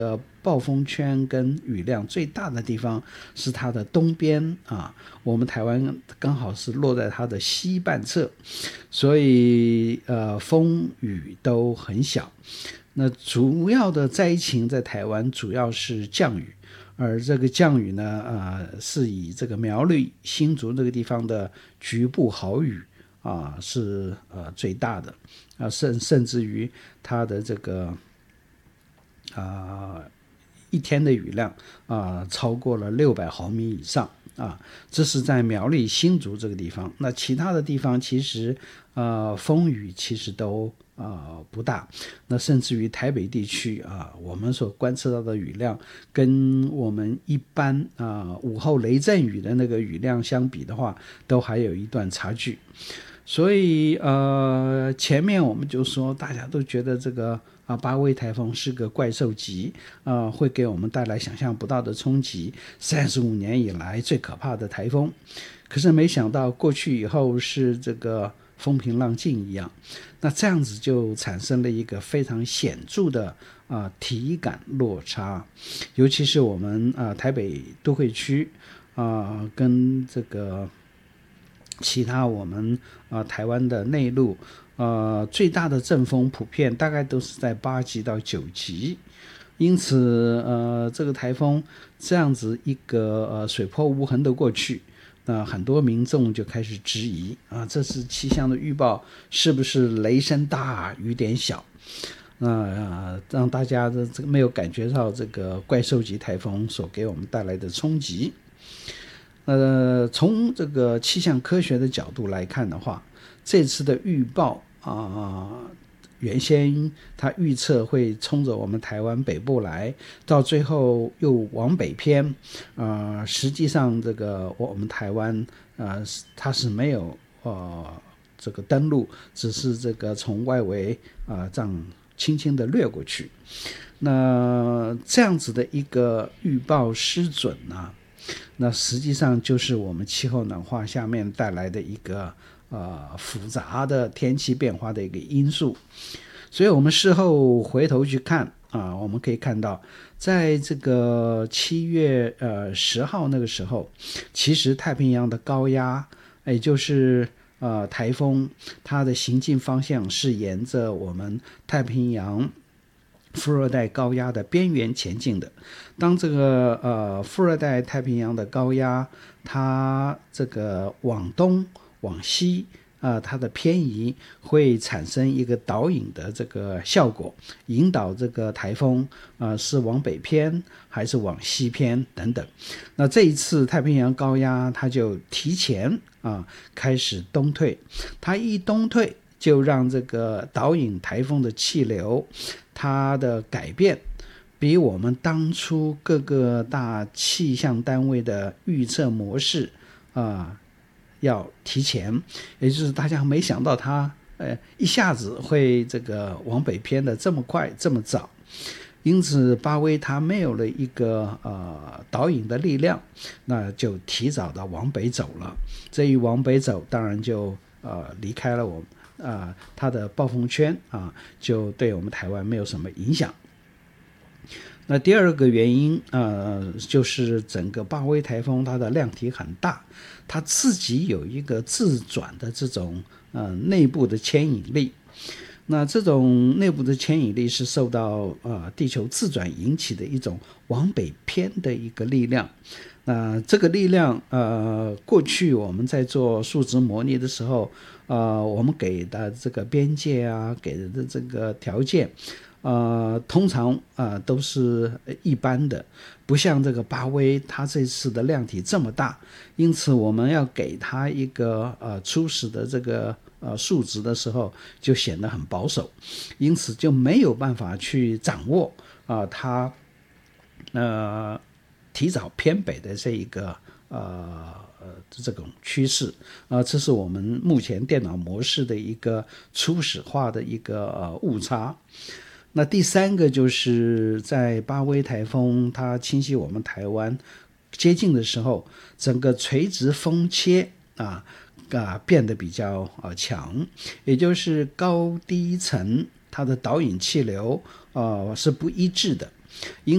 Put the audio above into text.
暴风圈跟雨量最大的地方是它的东边啊，我们台湾刚好是落在它的西半侧，所以风雨都很小。那主要的灾情在台湾主要是降雨，而这个降雨呢，是以这个苗栗、新竹这个地方的局部豪雨是最大的甚至于它的这个一天的雨量超过了600毫米以上这是在苗栗新竹这个地方。那其他的地方其实风雨其实都不大，那甚至于台北地区我们所观测到的雨量跟我们一般午后雷阵雨的那个雨量相比的话，都还有一段差距。所以前面我们就说大家都觉得这个巴威台风是个怪兽级会给我们带来想象不到的冲击，35年以来最可怕的台风。可是没想到过去以后是这个风平浪静一样，那这样子就产生了一个非常显著的体感落差，尤其是我们台北都会区跟这个其他我们台湾的内陆最大的阵风普遍大概都是在8级到9级，因此这个台风这样子一个水波无痕的过去，那很多民众就开始质疑这次气象的预报是不是雷声大雨点小，让大家的这个没有感觉到这个怪兽级台风所给我们带来的冲击。从这个气象科学的角度来看的话，这次的预报原先它预测会冲着我们台湾北部来，到最后又往北偏实际上这个我们台湾它是没有这个登陆，只是这个从外围这样轻轻的掠过去。那这样子的一个预报失准那实际上就是我们气候暖化下面带来的一个复杂的天气变化的一个因素。所以我们事后回头去看我们可以看到在这个7月10号那个时候，其实太平洋的高压也就是台风，它的行进方向是沿着我们太平洋副热带高压的边缘前进的。当这个副热带太平洋的高压它这个往东往西它的偏移会产生一个导引的这个效果，引导这个台风是往北偏还是往西偏等等。那这一次太平洋高压它就提前开始东退，它一东退就让这个导引台风的气流它的改变比我们当初各个大气象单位的预测模式要提前，也就是大家没想到它一下子会这个往北偏的这么快这么早，因此巴威它没有了一个导引的力量，那就提早的往北走了。这一往北走当然就离开了我们它的暴风圈就对我们台湾没有什么影响。那第二个原因就是整个巴威台风它的量体很大，它自己有一个自转的这种内部的牵引力。那这种内部的牵引力是受到地球自转引起的一种往北偏的一个力量。这个力量过去我们在做数值模拟的时候我们给的这个边界给的这个条件通常都是一般的，不像这个巴威它这次的量体这么大，因此我们要给它一个初始的这个数值的时候就显得很保守，因此就没有办法去掌握它提早偏北的这一个这种趋势这是我们目前电脑模式的一个初始化的一个误差。那第三个就是在巴威台风它侵袭我们台湾接近的时候，整个垂直风切变得比较强，也就是高低层它的导引气流是不一致的，因